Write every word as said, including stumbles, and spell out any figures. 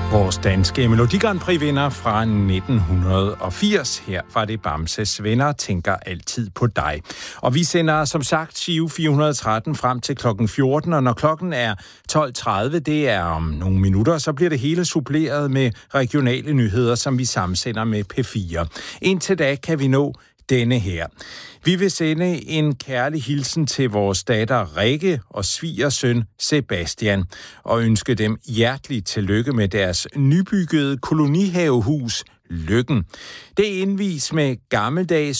Vores danske Melodi Grand Prix-vinder fra nitten firs. Her var det Bamses Venner tænker altid på dig. Og vi sender som sagt Giro fire hundrede og tretten frem til klokken fjorten, og når klokken er tolv tredive, det er om nogle minutter, så bliver det hele suppleret med regionale nyheder, som vi samsender med P fire. Indtil da kan vi nå denne her. Vi vil sende en kærlig hilsen til vores datter Rikke og svigersøn Sebastian og ønske dem hjerteligt tillykke med deres nybyggede kolonihavehus Lykken. Det indvies med gammeldags